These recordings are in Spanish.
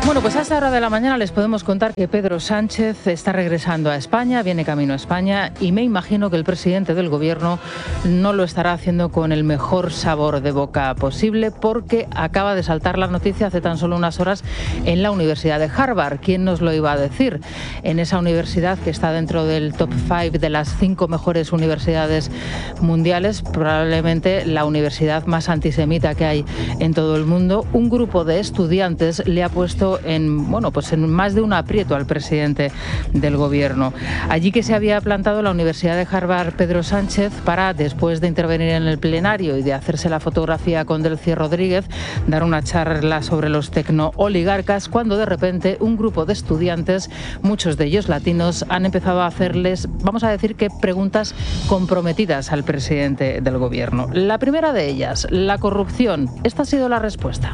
Bueno, pues a esta hora de la mañana les podemos contar que Pedro Sánchez está regresando a España, viene camino a España, y me imagino que el presidente del gobierno no lo estará haciendo con el mejor sabor de boca posible, porque acaba de saltar la noticia hace tan solo unas horas en la Universidad de Harvard. ¿Quién nos lo iba a decir? En esa universidad que está dentro del top 5 de las 5 mejores universidades mundiales, probablemente la universidad más antisemita que hay en todo el mundo, un grupo de estudiantes le ha puesto en más de un aprieto al presidente del gobierno. Allí que se había plantado la Universidad de Harvard Pedro Sánchez para, después de intervenir en el plenario y de hacerse la fotografía con Delcy Rodríguez, dar una charla sobre los tecnooligarcas, cuando de repente un grupo de estudiantes, muchos de ellos latinos, han empezado a hacerles, vamos a decir que preguntas comprometidas al presidente del gobierno. La primera de ellas, la corrupción. Esta ha sido la respuesta.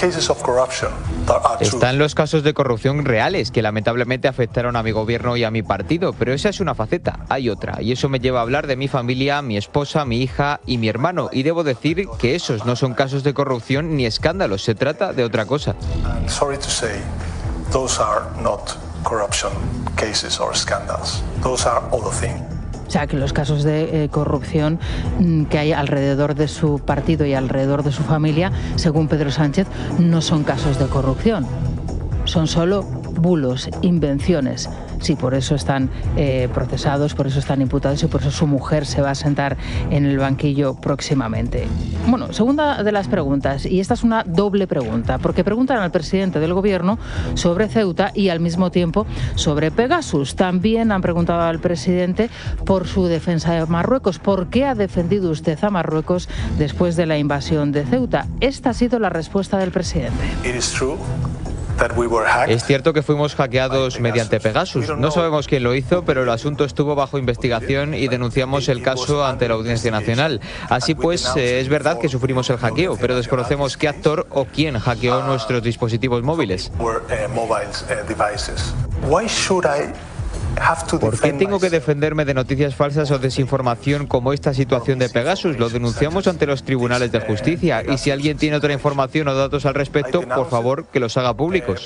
Están los casos de corrupción reales que lamentablemente afectaron a mi gobierno y a mi partido, pero esa es una faceta, hay otra, y eso me lleva a hablar de mi familia, mi esposa, mi hija y mi hermano, y debo decir que esos no son casos de corrupción ni escándalos, se trata de otra cosa. O sea, que los casos de corrupción que hay alrededor de su partido y alrededor de su familia, según Pedro Sánchez, no son casos de corrupción. Son solo bulos, invenciones. Sí, por eso están procesados, por eso están imputados y por eso su mujer se va a sentar en el banquillo próximamente. Bueno, segunda de las preguntas, y esta es una doble pregunta, porque preguntan al presidente del gobierno sobre Ceuta y al mismo tiempo sobre Pegasus. También han preguntado al presidente por su defensa de Marruecos. ¿Por qué ha defendido usted a Marruecos después de la invasión de Ceuta? Esta ha sido la respuesta del presidente. Es cierto que fuimos hackeados mediante Pegasus. No sabemos quién lo hizo, pero el asunto estuvo bajo investigación y denunciamos el caso ante la Audiencia Nacional. Así pues, es verdad que sufrimos el hackeo, pero desconocemos qué actor o quién hackeó nuestros dispositivos móviles. ¿Por qué tengo que defenderme de noticias falsas o desinformación como esta situación de Pegasus? Lo denunciamos ante los tribunales de justicia y si alguien tiene otra información o datos al respecto, por favor, que los haga públicos.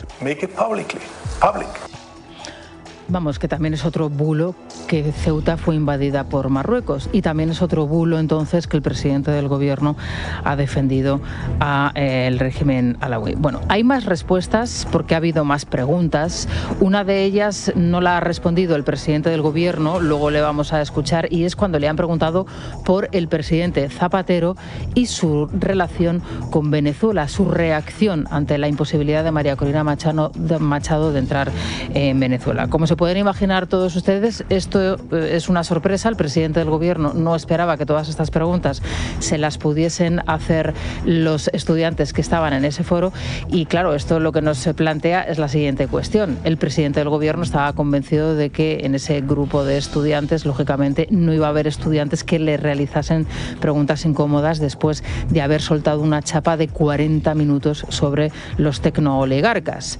Vamos, que también es otro bulo que Ceuta fue invadida por Marruecos, y también es otro bulo entonces que el presidente del gobierno ha defendido al régimen alauí. Bueno, hay más respuestas porque ha habido más preguntas. Una de ellas no la ha respondido el presidente del gobierno, luego le vamos a escuchar, y es cuando le han preguntado por el presidente Zapatero y su relación con Venezuela, su reacción ante la imposibilidad de María Corina Machado de entrar en Venezuela. Como se pueden imaginar todos ustedes, esto es una sorpresa. El presidente del gobierno no esperaba que todas estas preguntas se las pudiesen hacer los estudiantes que estaban en ese foro, y claro, esto lo que nos plantea es la siguiente cuestión. El presidente del gobierno estaba convencido de que en ese grupo de estudiantes, lógicamente, no iba a haber estudiantes que le realizasen preguntas incómodas después de haber soltado una chapa de 40 minutos sobre los tecnooligarcas.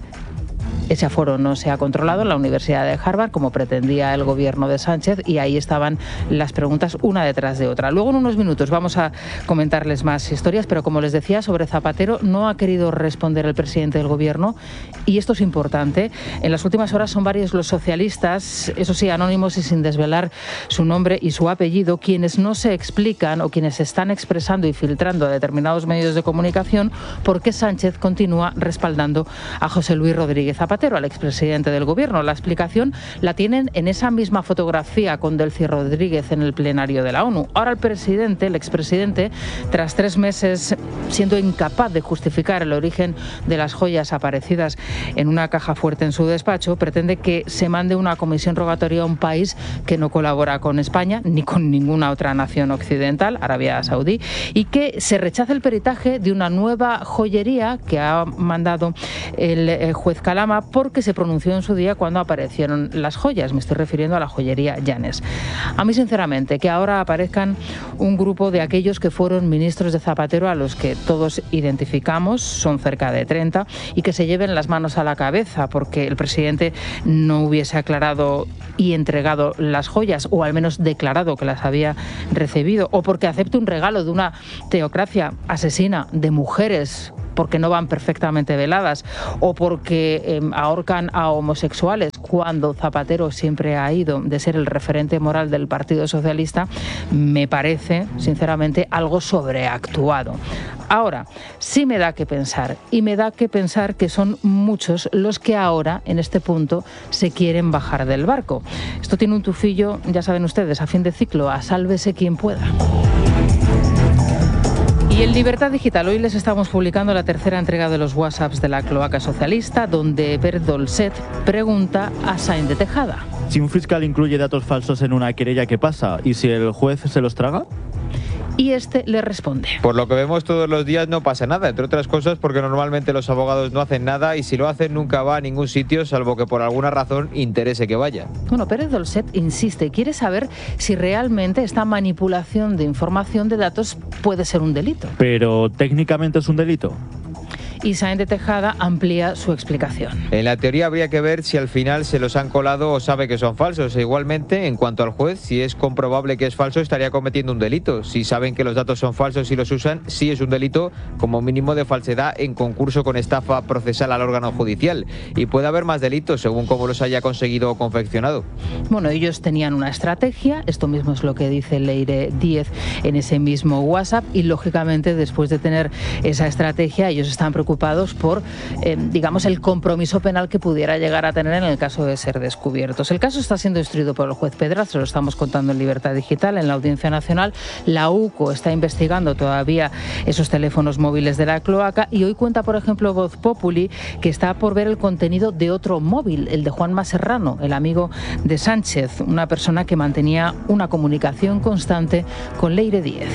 Ese aforo no se ha controlado en la Universidad de Harvard, como pretendía el gobierno de Sánchez, y ahí estaban las preguntas una detrás de otra. Luego, en unos minutos, vamos a comentarles más historias, pero como les decía, sobre Zapatero no ha querido responder el presidente del gobierno, y esto es importante. En las últimas horas son varios los socialistas, eso sí, anónimos y sin desvelar su nombre y su apellido, quienes no se explican o quienes están expresando y filtrando a determinados medios de comunicación por qué Sánchez continúa respaldando a José Luis Rodríguez Zapatero, al expresidente del gobierno. La explicación la tienen en esa misma fotografía con Delcy Rodríguez en el plenario de la ONU. Ahora el expresidente, tras 3 meses siendo incapaz de justificar el origen de las joyas aparecidas en una caja fuerte en su despacho, pretende que se mande una comisión rogatoria a un país que no colabora con España ni con ninguna otra nación occidental, Arabia Saudí, y que se rechace el peritaje de una nueva joyería que ha mandado el juez Calama, porque se pronunció en su día cuando aparecieron las joyas. Me estoy refiriendo a la joyería Llanes. A mí, sinceramente, que ahora aparezcan un grupo de aquellos que fueron ministros de Zapatero, a los que todos identificamos, son cerca de 30, y que se lleven las manos a la cabeza porque el presidente no hubiese aclarado y entregado las joyas, o al menos declarado que las había recibido, o porque acepte un regalo de una teocracia asesina de mujeres porque no van perfectamente veladas o porque ahorcan a homosexuales, cuando Zapatero siempre ha ido de ser el referente moral del Partido Socialista, me parece, sinceramente, algo sobreactuado. Ahora, sí me da que pensar, y me da que pensar que son muchos los que ahora, en este punto, se quieren bajar del barco. Esto tiene un tufillo, ya saben ustedes, a fin de ciclo, a sálvese quien pueda. Y en Libertad Digital hoy les estamos publicando la tercera entrega de los WhatsApps de la cloaca socialista, donde Pérez Dolcet pregunta a Sáenz de Tejada. Si un fiscal incluye datos falsos en una querella, ¿qué pasa? ¿Y si el juez se los traga? Y este le responde. Por lo que vemos todos los días no pasa nada, entre otras cosas porque normalmente los abogados no hacen nada y si lo hacen nunca va a ningún sitio, salvo que por alguna razón interese que vaya. Bueno, Pérez Dolcet insiste, quiere saber si realmente esta manipulación de información de datos puede ser un delito. ¿Pero técnicamente es un delito? Y Sáenz de Tejada amplía su explicación. En la teoría habría que ver si al final se los han colado o sabe que son falsos. E igualmente, en cuanto al juez, si es comprobable que es falso, estaría cometiendo un delito. Si saben que los datos son falsos y los usan, sí es un delito como mínimo de falsedad en concurso con estafa procesal al órgano judicial. Y puede haber más delitos según cómo los haya conseguido o confeccionado. Bueno, ellos tenían una estrategia, esto mismo es lo que dice Leire Díez en ese mismo WhatsApp, y lógicamente después de tener esa estrategia ellos están preocupados por, digamos, el compromiso penal que pudiera llegar a tener en el caso de ser descubiertos. El caso está siendo instruido por el juez Pedraz, se lo estamos contando en Libertad Digital, en la Audiencia Nacional. La UCO está investigando todavía esos teléfonos móviles de la cloaca y hoy cuenta, por ejemplo, Voz Populi, que está por ver el contenido de otro móvil, el de Juanma Serrano, el amigo de Sánchez, una persona que mantenía una comunicación constante con Leire Díez.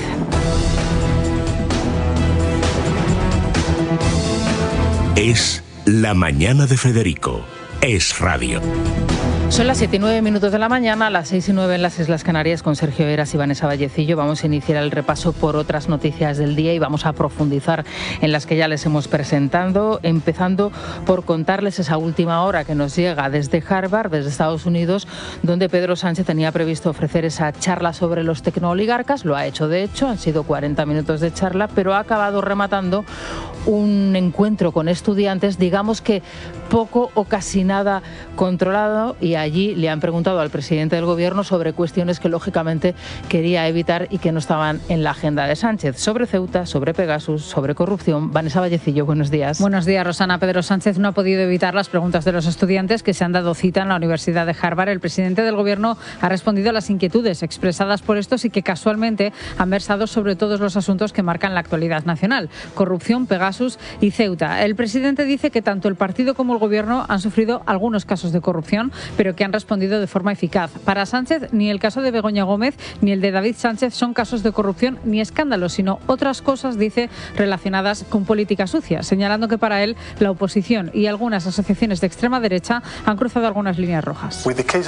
Es la mañana de Federico. Es radio. Son las 7:09 de la mañana, las 6:09 en las Islas Canarias, con Sergio Heras y Vanessa Vallecillo. Vamos a iniciar el repaso por otras noticias del día y vamos a profundizar en las que ya les hemos presentado, empezando por contarles esa última hora que nos llega desde Harvard, desde Estados Unidos, donde Pedro Sánchez tenía previsto ofrecer esa charla sobre los tecnooligarcas. Lo ha hecho, de hecho, han sido 40 minutos de charla, pero ha acabado rematando un encuentro con estudiantes, digamos que poco o casi nada controlado, y allí le han preguntado al presidente del gobierno sobre cuestiones que lógicamente quería evitar y que no estaban en la agenda de Sánchez, sobre Ceuta, sobre Pegasus, sobre corrupción. Vanessa Vallecillo, buenos días. Buenos días, Rosana. Pedro Sánchez no ha podido evitar las preguntas de los estudiantes que se han dado cita en la Universidad de Harvard. El presidente del gobierno ha respondido a las inquietudes expresadas por estos y que casualmente han versado sobre todos los asuntos que marcan la actualidad nacional: corrupción, Pegasus y Ceuta. El presidente dice que tanto el partido como el gobierno han sufrido algunos casos de corrupción, pero que han respondido de forma eficaz. Para Sánchez, ni el caso de Begoña Gómez ni el de David Sánchez son casos de corrupción ni escándalos, sino otras cosas, dice, relacionadas con política sucia, señalando que para él la oposición y algunas asociaciones de extrema derecha han cruzado algunas líneas rojas.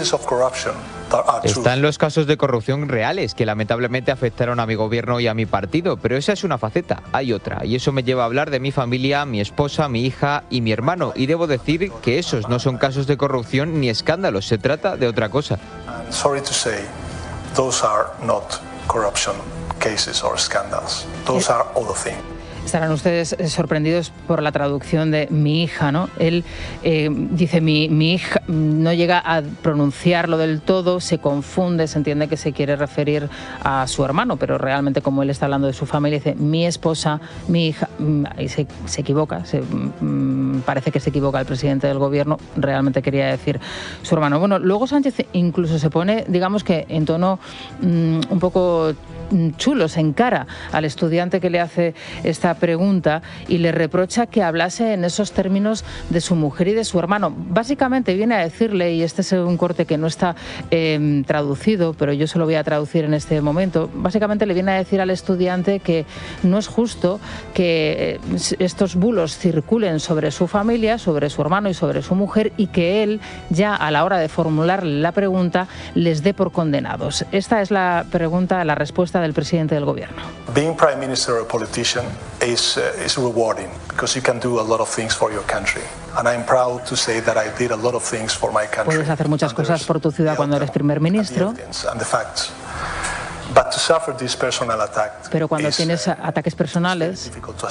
Están los casos de corrupción reales que lamentablemente afectaron a mi gobierno y a mi partido, pero esa es una faceta, hay otra, y eso me lleva a hablar de mi familia, mi esposa, mi hija y mi hermano, y debo decir que esos no son casos de corrupción ni escándalos, se trata de otra cosa. Sorry to say, those are not corruption cases or scandals. Those are other things. Estarán ustedes sorprendidos por la traducción de mi hija, ¿no? Él dice mi hija, no llega a pronunciarlo del todo, se confunde, se entiende que se quiere referir a su hermano, pero realmente como él está hablando de su familia, dice mi esposa, mi hija, y se equivoca, parece que se equivoca el presidente del gobierno, realmente quería decir su hermano. Bueno, luego Sánchez incluso se pone, digamos que en tono un poco chulo, se encara al estudiante que le hace esta pregunta y le reprocha que hablase en esos términos de su mujer y de su hermano. Básicamente viene a decirle, y este es un corte que no está traducido, pero yo se lo voy a traducir en este momento, básicamente le viene a decir al estudiante que no es justo que estos bulos circulen sobre su familia, sobre su hermano y sobre su mujer, y que él ya a la hora de formularle la pregunta les dé por condenados. Esta es la pregunta, la respuesta del presidente del gobierno. Being prime minister or a politician is rewarding because you can do a lot of things for your country. And I'm proud to say that I did a lot of things for my country. Puedes hacer muchas cosas por tu ciudad cuando eres primer ministro. Pero cuando tienes ataques personales,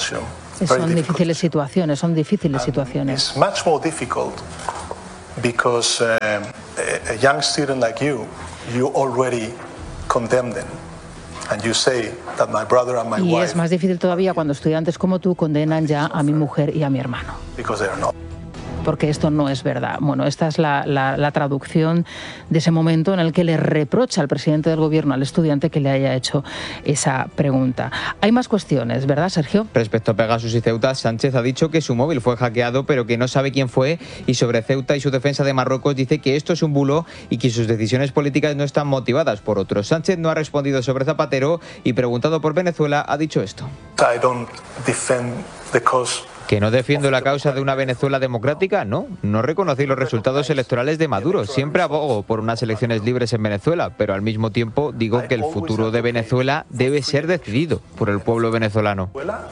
son difíciles situaciones, It's much more difficult because a young student like you already condemned them. And you say that my brother and my y wife, es más difícil todavía cuando estudiantes como tú condenan ya a mi mujer y a mi hermano. because they are not. Porque esto no es verdad. Bueno, esta es la traducción de ese momento en el que le reprocha al presidente del gobierno al estudiante que le haya hecho esa pregunta. Hay más cuestiones, ¿verdad, Sergio? Respecto a Pegasus y Ceuta, Sánchez ha dicho que su móvil fue hackeado, pero que no sabe quién fue, y sobre Ceuta y su defensa de Marruecos dice que esto es un bulo y que sus decisiones políticas no están motivadas por otros. Sánchez no ha respondido sobre Zapatero y, preguntado por Venezuela, ha dicho esto. I don't defend the cause. ¿Que no defiendo la causa de una Venezuela democrática? No reconocí los resultados electorales de Maduro. Siempre abogo por unas elecciones libres en Venezuela, pero al mismo tiempo digo que el futuro de Venezuela debe ser decidido por el pueblo venezolano.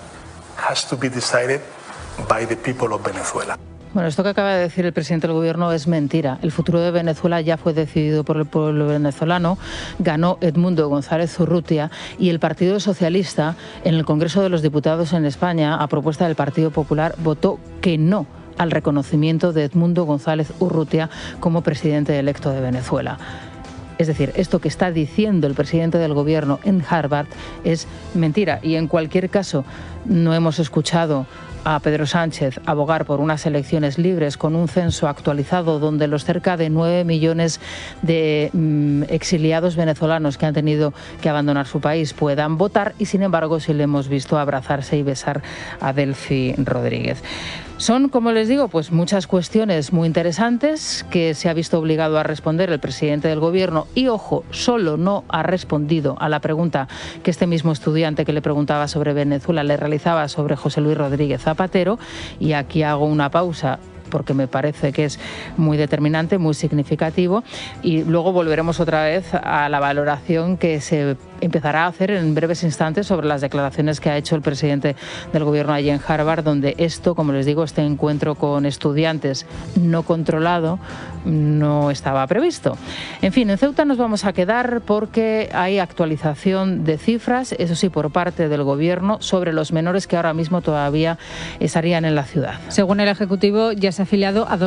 Has to be decided by the people of Venezuela. Bueno, esto que acaba de decir el presidente del gobierno es mentira. El futuro de Venezuela ya fue decidido por el pueblo venezolano, ganó Edmundo González Urrutia, y el Partido Socialista en el Congreso de los Diputados en España, a propuesta del Partido Popular, votó que no al reconocimiento de Edmundo González Urrutia como presidente electo de Venezuela. Es decir, esto que está diciendo el presidente del gobierno en Harvard es mentira, y en cualquier caso no hemos escuchado a Pedro Sánchez abogar por unas elecciones libres con un censo actualizado donde los cerca de 9 millones de exiliados venezolanos que han tenido que abandonar su país puedan votar, y sin embargo sí le hemos visto abrazarse y besar a Delcy Rodríguez. Son, como les digo, pues muchas cuestiones muy interesantes que se ha visto obligado a responder el presidente del gobierno, y ojo, solo no ha respondido a la pregunta que este mismo estudiante que le preguntaba sobre Venezuela le realizaba sobre José Luis Rodríguez Zapatero. Y aquí hago una pausa porque me parece que es muy determinante, muy significativo, y luego volveremos otra vez a la valoración que se empezará a hacer en breves instantes sobre las declaraciones que ha hecho el presidente del gobierno allí en Harvard, donde esto, como les digo, este encuentro con estudiantes no controlado no estaba previsto. En fin, en Ceuta nos vamos a quedar porque hay actualización de cifras, eso sí, por parte del gobierno, sobre los menores que ahora mismo todavía estarían en la ciudad. Según el Ejecutivo, ya se ha afiliado a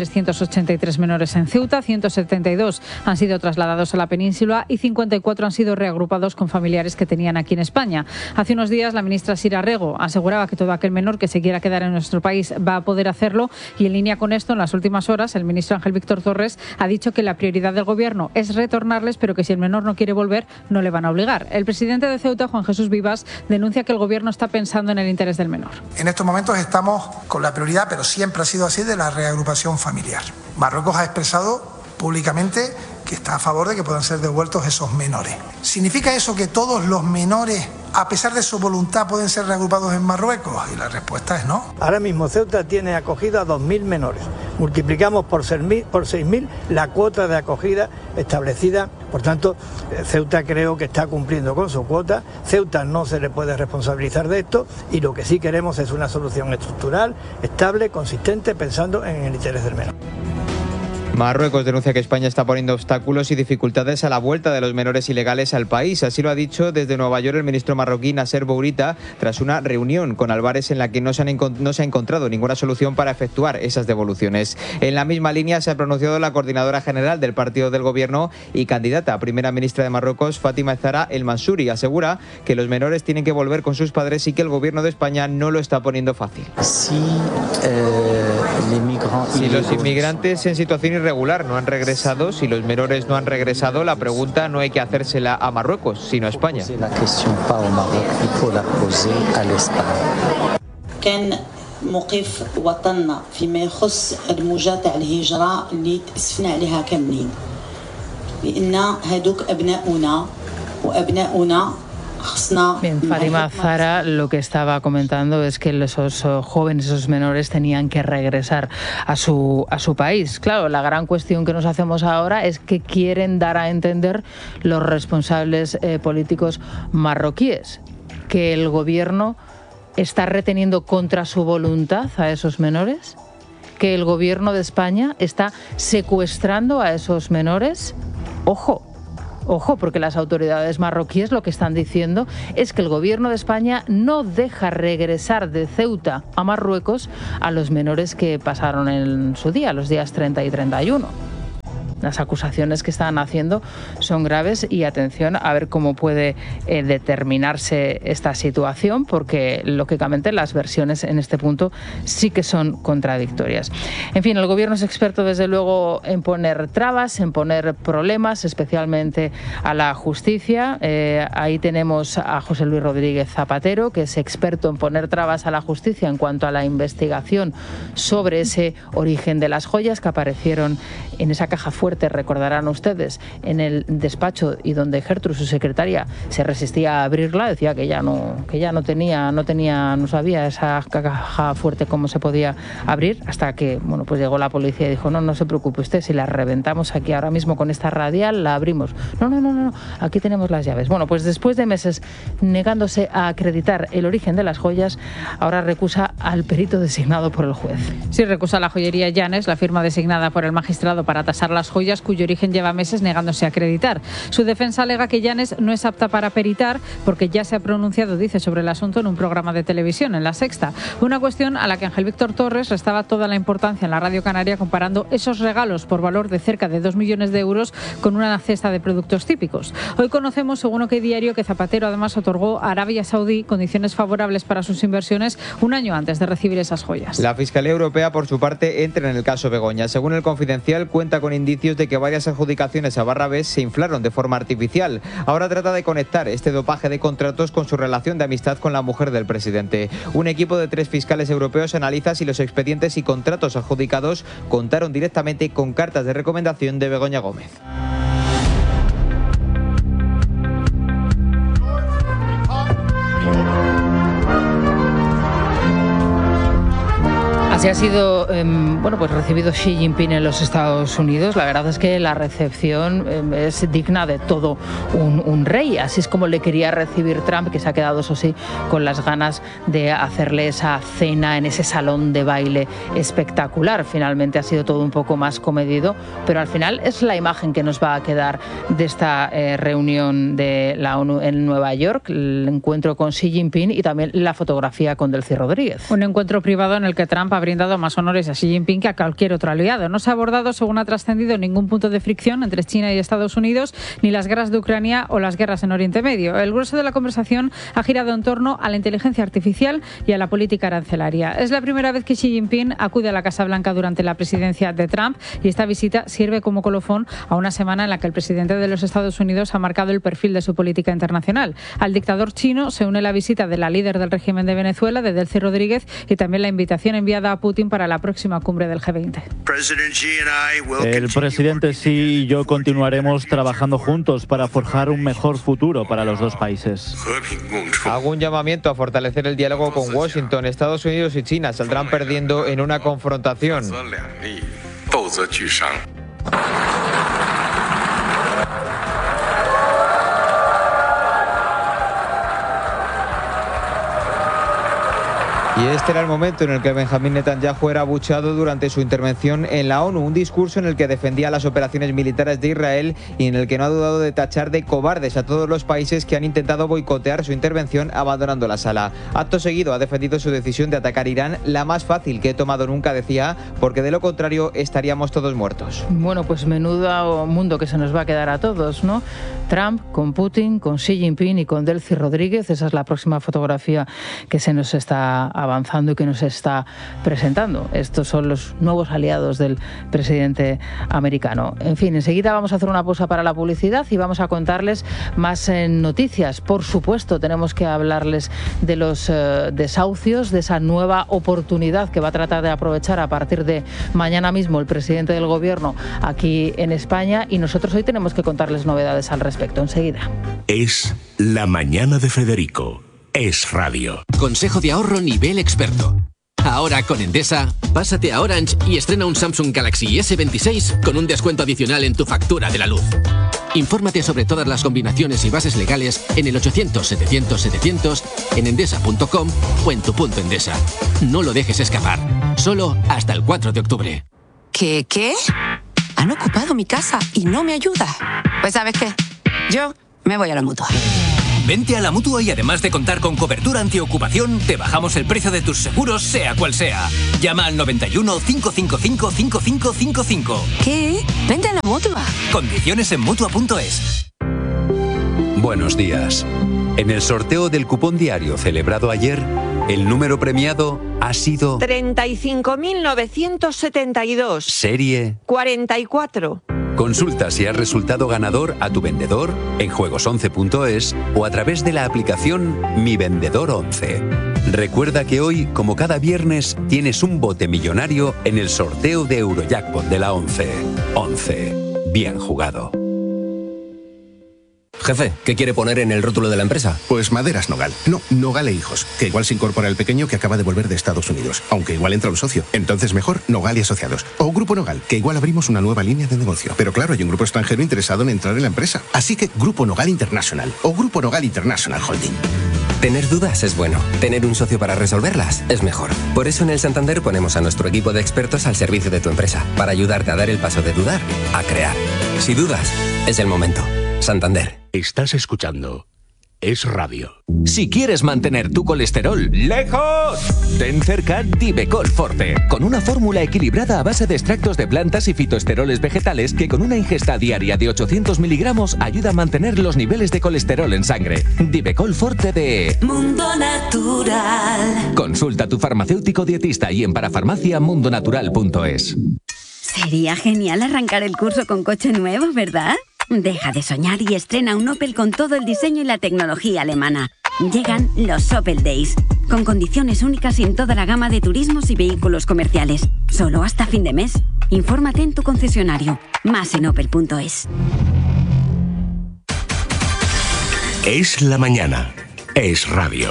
2.383 menores en Ceuta, 172 han sido trasladados a la península y 54 han sido reagrupados con familiares que tenían aquí en España. Hace unos días la ministra Sira Rego aseguraba que todo aquel menor que se quiera quedar en nuestro país va a poder hacerlo, y en línea con esto, en las últimas horas, el ministro Ángel Víctor Torres ha dicho que la prioridad del gobierno es retornarles, pero que si el menor no quiere volver, no le van a obligar. El presidente de Ceuta, Juan Jesús Vivas, denuncia que el gobierno está pensando en el interés del menor. En estos momentos estamos con la prioridad, pero siempre ha sido así, de la reagrupación familiar. Marruecos ha expresado públicamente que está a favor de que puedan ser devueltos esos menores. ¿Significa eso que todos los menores, a pesar de su voluntad, pueden ser reagrupados en Marruecos? Y la respuesta es no. Ahora mismo Ceuta tiene acogida a 2.000 menores. Multiplicamos por 6.000 la cuota de acogida establecida. Por tanto, Ceuta creo que está cumpliendo con su cuota. Ceuta no se le puede responsabilizar de esto, y lo que sí queremos es una solución estructural, estable, consistente, pensando en el interés del menor. Marruecos denuncia que España está poniendo obstáculos y dificultades a la vuelta de los menores ilegales al país. Así lo ha dicho desde Nueva York el ministro marroquí Nasser Bourita tras una reunión con Álvarez en la que no se ha encontrado ninguna solución para efectuar esas devoluciones. En la misma línea se ha pronunciado la coordinadora general del partido del gobierno y candidata a primera ministra de Marruecos, Fátima Zahra El Mansouri. Asegura que los menores tienen que volver con sus padres y que el gobierno de España no lo está poniendo fácil. Si los inmigrantes en situación irregular no han regresado, si los menores no han regresado, la pregunta no hay que hacérsela a Marruecos, sino a España. موقف وطننا فيما يخص الموجة تاع الهجرة اللي تأسفنا عليها كاملين لأن هادوك أبناؤنا وأبناؤنا. Bien, Fátima Zahra lo que estaba comentando es que esos jóvenes, esos menores tenían que regresar a su país. Claro, la gran cuestión que nos hacemos ahora es que quieren dar a entender los responsables políticos marroquíes, que el gobierno está reteniendo contra su voluntad a esos menores, que el gobierno de España está secuestrando a esos menores. Ojo, Ojo, porque las autoridades marroquíes lo que están diciendo es que el gobierno de España no deja regresar de Ceuta a Marruecos a los menores que pasaron en su día, los días 30 y 31. Las acusaciones que están haciendo son graves y atención a ver cómo puede determinarse esta situación, porque lógicamente las versiones en este punto sí que son contradictorias. En fin, el gobierno es experto desde luego en poner trabas, en poner problemas, especialmente a la justicia. Ahí tenemos a José Luis Rodríguez Zapatero, que es experto en poner trabas a la justicia en cuanto a la investigación sobre ese origen de las joyas que aparecieron en esa caja fuerte, recordarán ustedes, en el despacho, y donde Gertrude, su secretaria, se resistía a abrirla, decía que ya no sabía esa caja fuerte cómo se podía abrir, hasta que pues llegó la policía y dijo, no se preocupe usted, si la reventamos aquí ahora mismo con esta radial, la abrimos. No, aquí tenemos las llaves. Bueno, pues después de meses negándose a acreditar el origen de las joyas, ahora recusa al perito designado por el juez. Sí, recusa la joyería Llanes, la firma designada por el magistrado para tasar las joyas, cuyo origen lleva meses negándose a acreditar. Su defensa alega que Llanes no es apta para peritar porque ya se ha pronunciado, dice, sobre el asunto en un programa de televisión, en La Sexta. Una cuestión a la que Ángel Víctor Torres restaba toda la importancia en la Radio Canaria, comparando esos regalos por valor de cerca de 2 millones de euros con una cesta de productos típicos. Hoy conocemos, según OK Diario, que Zapatero además otorgó a Arabia Saudí condiciones favorables para sus inversiones un año antes de recibir esas joyas. La Fiscalía Europea, por su parte, entra en el caso Begoña. Según El Confidencial, cuenta con indicios de que varias adjudicaciones a Barrabés se inflaron de forma artificial. Ahora trata de conectar este dopaje de contratos con su relación de amistad con la mujer del presidente. Un equipo de 3 fiscales europeos analiza si los expedientes y contratos adjudicados contaron directamente con cartas de recomendación de Begoña Gómez. Así ha sido pues recibido Xi Jinping en los Estados Unidos. La verdad es que la recepción es digna de todo un rey. Así es como le quería recibir Trump, que se ha quedado, eso sí, con las ganas de hacerle esa cena en ese salón de baile espectacular. Finalmente ha sido todo un poco más comedido, pero al final es la imagen que nos va a quedar de esta reunión de la ONU en Nueva York, el encuentro con Xi Jinping y también la fotografía con Delcy Rodríguez. Un encuentro privado en el que Trump ha brindado más honores a Xi Jinping que a cualquier otro aliado. No se ha abordado, según ha trascendido, ningún punto de fricción entre China y Estados Unidos, ni las guerras de Ucrania o las guerras en Oriente Medio. El grueso de la conversación ha girado en torno a la inteligencia artificial y a la política arancelaria. Es la primera vez que Xi Jinping acude a la Casa Blanca durante la presidencia de Trump, y esta visita sirve como colofón a una semana en la que el presidente de los Estados Unidos ha marcado el perfil de su política internacional. Al dictador chino se une la visita de la líder del régimen de Venezuela, de Delcy Rodríguez, y también la invitación enviada a Putin para la próxima cumbre del G20. El presidente Xi y yo continuaremos trabajando juntos para forjar un mejor futuro para los dos países. Hago un llamamiento a fortalecer el diálogo con Washington. Estados Unidos y China saldrán perdiendo en una confrontación. Y este era el momento en el que Benjamín Netanyahu era abucheado durante su intervención en la ONU, un discurso en el que defendía las operaciones militares de Israel y en el que no ha dudado de tachar de cobardes a todos los países que han intentado boicotear su intervención abandonando la sala. Acto seguido ha defendido su decisión de atacar Irán, la más fácil que he tomado nunca, decía, porque de lo contrario estaríamos todos muertos. Bueno, pues menudo mundo que se nos va a quedar a todos, ¿no? Trump con Putin, con Xi Jinping y con Delcy Rodríguez. Esa es la próxima fotografía que se nos está avanzando y que nos está presentando. Estos son los nuevos aliados del presidente americano. En fin, enseguida vamos a hacer una pausa para la publicidad y vamos a contarles más noticias. Por supuesto, tenemos que hablarles de los desahucios, de esa nueva oportunidad que va a tratar de aprovechar a partir de mañana mismo el presidente del gobierno aquí en España, y nosotros hoy tenemos que contarles novedades al respecto. Enseguida. Es La Mañana de Federico. Es radio. Consejo de ahorro nivel experto. Ahora con Endesa, pásate a Orange y estrena un Samsung Galaxy S26 con un descuento adicional en tu factura de la luz. Infórmate sobre todas las combinaciones y bases legales en el 800-700-700, en endesa.com o en tu punto Endesa. No lo dejes escapar. Solo hasta el 4 de octubre. ¿Qué? Han ocupado mi casa y no me ayuda. Pues ¿sabes qué? Yo me voy a la Mutua. Vente a la Mutua y además de contar con cobertura antiocupación, te bajamos el precio de tus seguros, sea cual sea. Llama al 91 555 5555. ¿Qué? Vente a la Mutua. Condiciones en Mutua.es. Buenos días. En el sorteo del cupón diario celebrado ayer, el número premiado ha sido 35.972. Serie 44. Consulta si has resultado ganador a tu vendedor en juegos11.es o a través de la aplicación Mi Vendedor 11. Recuerda que hoy, como cada viernes, tienes un bote millonario en el sorteo de Eurojackpot de la 11. 11. Bien jugado. Jefe, ¿qué quiere poner en el rótulo de la empresa? Pues Maderas Nogal. No, Nogal e Hijos, que igual se incorpora el pequeño que acaba de volver de Estados Unidos, aunque igual entra un socio. Entonces mejor Nogal y Asociados. O Grupo Nogal, que igual abrimos una nueva línea de negocio. Pero claro, hay un grupo extranjero interesado en entrar en la empresa. Así que Grupo Nogal International o Grupo Nogal International Holding. Tener dudas es bueno. Tener un socio para resolverlas es mejor. Por eso en el Santander ponemos a nuestro equipo de expertos al servicio de tu empresa, para ayudarte a dar el paso de dudar a crear. Si dudas, es el momento. Santander. Estás escuchando Es Radio. Si quieres mantener tu colesterol lejos, ten cerca Divecol Forte, con una fórmula equilibrada a base de extractos de plantas y fitoesteroles vegetales que con una ingesta diaria de 800 miligramos ayuda a mantener los niveles de colesterol en sangre. Divecol Forte de Mundo Natural. Consulta a tu farmacéutico dietista y en parafarmaciamundonatural.es. Sería genial arrancar el curso con coche nuevo, ¿verdad? Deja de soñar y estrena un Opel con todo el diseño y la tecnología alemana. Llegan los Opel Days, con condiciones únicas en toda la gama de turismos y vehículos comerciales. Solo hasta fin de mes. Infórmate en tu concesionario. Más en opel.es. Es la mañana. Es Radio.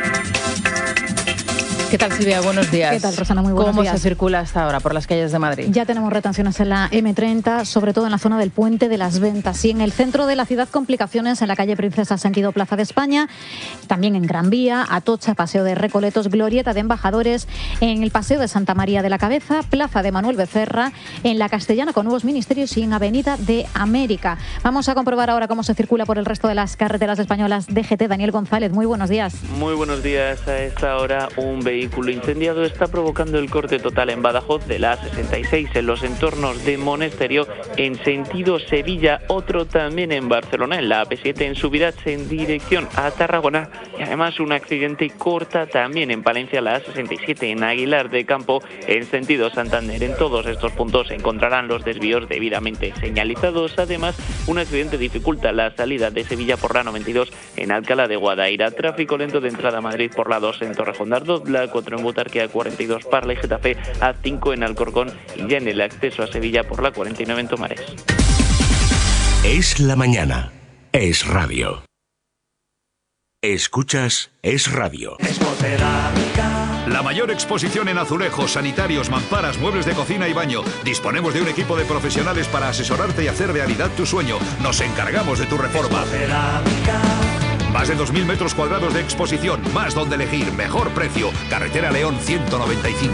¿Qué tal, Silvia? Buenos días. ¿Qué tal, Rosana? Muy buenos días. ¿Cómo se circula hasta ahora por las calles de Madrid? Ya tenemos retenciones en la M30, sobre todo en la zona del Puente de las Ventas. Y en el centro de la ciudad, complicaciones en la calle Princesa, sentido Plaza de España. También en Gran Vía, Atocha, Paseo de Recoletos, Glorieta de Embajadores. En el Paseo de Santa María de la Cabeza, Plaza de Manuel Becerra. En la Castellana con Nuevos Ministerios y en Avenida de América. Vamos a comprobar ahora cómo se circula por el resto de las carreteras españolas. DGT, Daniel González, muy buenos días. Muy buenos días. A esta hora, un vehículo incendiado está provocando el corte total en Badajoz de la A66 en los entornos de Monesterio en sentido Sevilla, otro también en Barcelona en la AP7 en subida en dirección a Tarragona y además un accidente corta también en Palencia la A67 en Aguilar de Campo en sentido Santander. En todos estos puntos se encontrarán los desvíos debidamente señalizados. Además, un accidente dificulta la salida de Sevilla por la 92 en Alcalá de Guadaira. Tráfico lento de entrada a Madrid por la 2 en Torrejón de Ardoz, la 4 en Butarque, A42 Parla y Getafe, A5 en Alcorcón y ya en el acceso a Sevilla por la 49 en Tomares. Es la mañana. Es Radio. Escuchas Es Radio. La mayor exposición en azulejos, sanitarios, mamparas, muebles de cocina y baño. Disponemos de un equipo de profesionales para asesorarte y hacer realidad tu sueño. Nos encargamos de tu reforma. Más de 2.000 metros cuadrados de exposición, más donde elegir, mejor precio. Carretera León 195.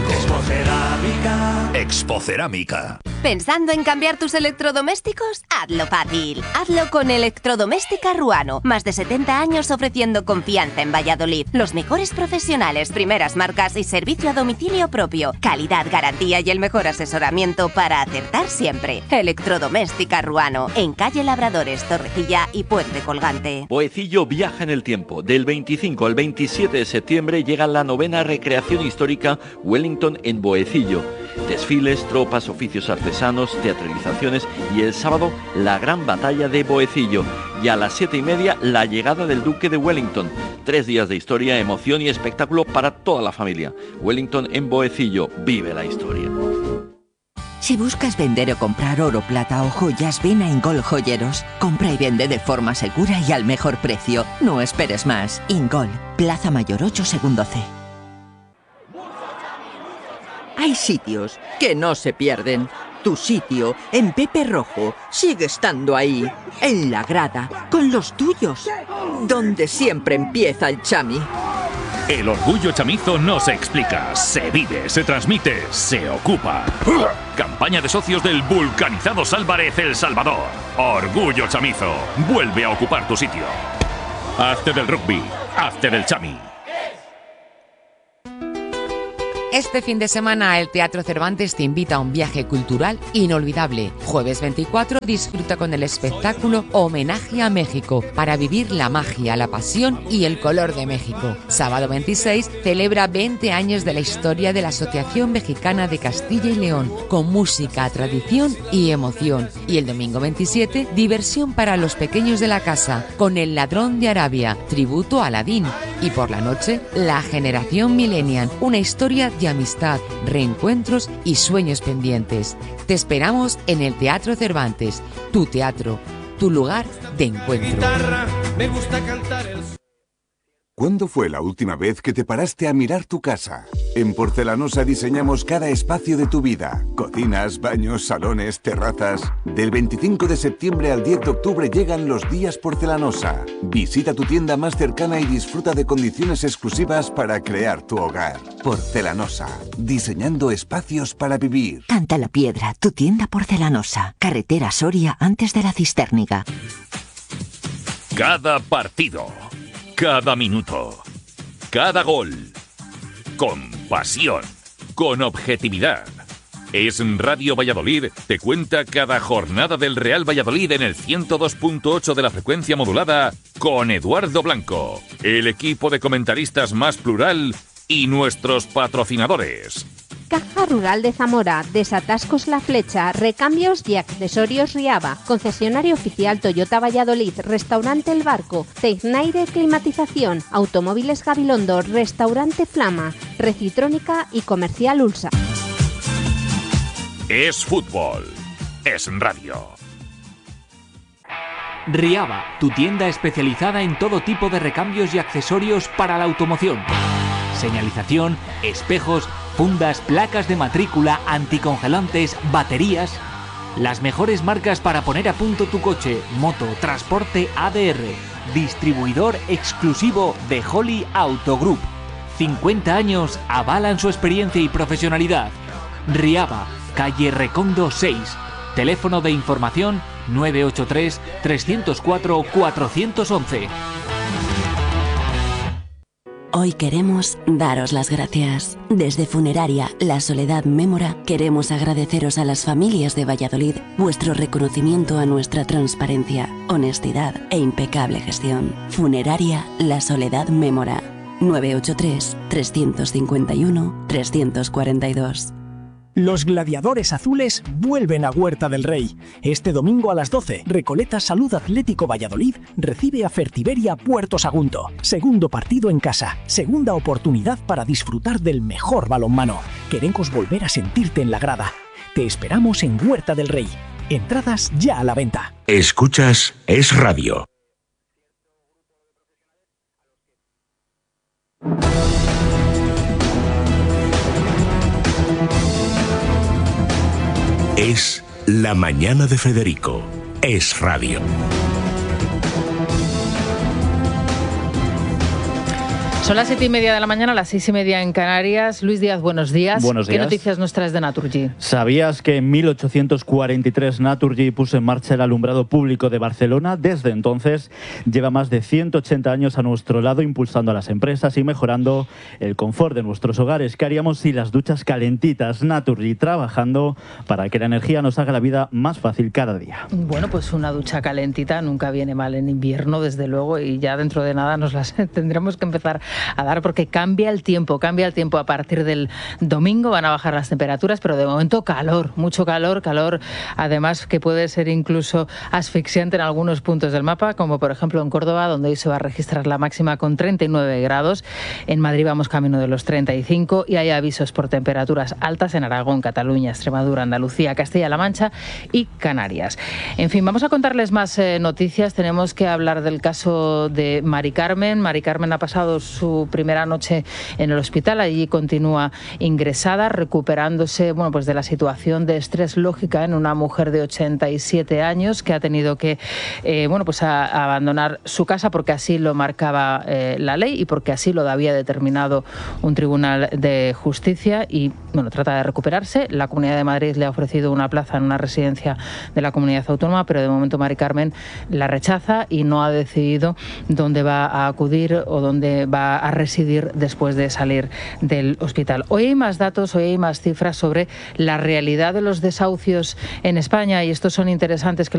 Expocerámica. ¿Pensando en cambiar tus electrodomésticos? Hazlo fácil. Hazlo con Electrodoméstica Ruano. Más de 70 años ofreciendo confianza en Valladolid. Los mejores profesionales, primeras marcas y servicio a domicilio propio. Calidad, garantía y el mejor asesoramiento para acertar siempre. Electrodoméstica Ruano. En calle Labradores, Torrecilla y Puente Colgante. Boecillo viaja en el tiempo. Del 25 al 27 de septiembre llega la 9ª recreación histórica Wellington en Boecillo. Desfiles, tropas, oficios artesanos, teatralizaciones y el sábado la gran batalla de Boecillo. Y a las 7:30 la llegada del Duque de Wellington. 3 días de historia, emoción y espectáculo para toda la familia. Wellington en Boecillo, vive la historia. Si buscas vender o comprar oro, plata o joyas, ven a Ingol Joyeros. Compra y vende de forma segura y al mejor precio. No esperes más. Ingol, Plaza Mayor 8, segundo C. Hay sitios que no se pierden. Tu sitio, en Pepe Rojo, sigue estando ahí, en la grada, con los tuyos, donde siempre empieza el chami. El orgullo chamizo no se explica, se vive, se transmite, se ocupa. Campaña de socios del Vulcanizados Álvarez El Salvador. Orgullo chamizo, vuelve a ocupar tu sitio. Hazte del rugby, hazte del chami. Este fin de semana el Teatro Cervantes te invita a un viaje cultural inolvidable. Jueves 24 disfruta con el espectáculo Homenaje a México para vivir la magia, la pasión y el color de México. Sábado 26 celebra 20 años de la historia de la Asociación Mexicana de Castilla y León con música, tradición y emoción. Y el domingo 27 diversión para los pequeños de la casa con El Ladrón de Arabia, tributo a Aladín. Y por la noche, La Generación Millennial, una historia de amistad, reencuentros y sueños pendientes. Te esperamos en el Teatro Cervantes, tu teatro, tu lugar de encuentro. ¿Cuándo fue la última vez que te paraste a mirar tu casa? En Porcelanosa diseñamos cada espacio de tu vida. Cocinas, baños, salones, terrazas. Del 25 de septiembre al 10 de octubre llegan los días Porcelanosa. Visita tu tienda más cercana y disfruta de condiciones exclusivas para crear tu hogar. Porcelanosa, diseñando espacios para vivir. Canta la Piedra, tu tienda Porcelanosa. Carretera Soria antes de la Cistérniga. Cada partido, cada minuto, cada gol, con pasión, con objetividad. Es Radio Valladolid, te cuenta cada jornada del Real Valladolid en el 102.8 de la frecuencia modulada con Eduardo Blanco, el equipo de comentaristas más plural y nuestros patrocinadores. Caja Rural de Zamora, Desatascos La Flecha, Recambios y Accesorios Riaba, concesionario oficial Toyota Valladolid, Restaurante El Barco, Tecnaire Climatización, Automóviles Gabilondo, Restaurante Flama, Recitrónica y Comercial Ulsa. Es fútbol, es radio. Riaba, tu tienda especializada en todo tipo de recambios y accesorios para la automoción. Señalización, espejos, fundas, placas de matrícula, anticongelantes, baterías. Las mejores marcas para poner a punto tu coche, moto, transporte ADR. Distribuidor exclusivo de Holly Auto Group. 50 años avalan su experiencia y profesionalidad. Riaba, calle Recondo 6. Teléfono de información 983 304 411. Hoy queremos daros las gracias. Desde Funeraria La Soledad Mémora queremos agradeceros a las familias de Valladolid vuestro reconocimiento a nuestra transparencia, honestidad e impecable gestión. Funeraria La Soledad Mémora 983 351 342. Los gladiadores azules vuelven a Huerta del Rey. Este domingo a las 12, Recoleta Salud Atlético Valladolid recibe a Fertiberia Puerto Sagunto. Segundo partido en casa, segunda oportunidad para disfrutar del mejor balonmano. Queremos volver a sentirte en la grada. Te esperamos en Huerta del Rey. Entradas ya a la venta. Escuchas Es Radio. Es La Mañana de Federico. Es Radio. Son las 7:30 de la mañana, las 6:30 en Canarias. Luis Díaz, buenos días. Buenos días. ¿Qué noticias nos traes de Naturgy? ¿Sabías que en 1843 Naturgy puso en marcha el alumbrado público de Barcelona? Desde entonces lleva más de 180 años a nuestro lado, impulsando a las empresas y mejorando el confort de nuestros hogares. ¿Qué haríamos sin las duchas calentitas? Naturgy trabajando para que la energía nos haga la vida más fácil cada día. Bueno, pues una ducha calentita nunca viene mal en invierno, desde luego, y ya dentro de nada nos las tendremos que empezar a dar porque cambia el tiempo. A partir del domingo van a bajar las temperaturas, pero de momento calor, mucho calor, además que puede ser incluso asfixiante en algunos puntos del mapa, como por ejemplo en Córdoba, donde hoy se va a registrar la máxima con 39 grados. En Madrid vamos camino de los 35 y hay avisos por temperaturas altas en Aragón, Cataluña, Extremadura, Andalucía, Castilla-La Mancha y Canarias. En fin, vamos a contarles más noticias. Tenemos que hablar del caso de Mari Carmen. Mari Carmen ha pasado su su primera noche en el hospital. Allí continúa ingresada, recuperándose pues de la situación de estrés lógica en una mujer de 87 años que ha tenido que abandonar su casa porque así lo marcaba la ley y porque así lo había determinado un tribunal de justicia y trata de recuperarse. La Comunidad de Madrid le ha ofrecido una plaza en una residencia de la comunidad autónoma, pero de momento Mari Carmen la rechaza y no ha decidido dónde va a acudir o dónde va a residir después de salir del hospital. Hoy hay más datos, hoy hay más cifras sobre la realidad de los desahucios en España y estos son interesantes.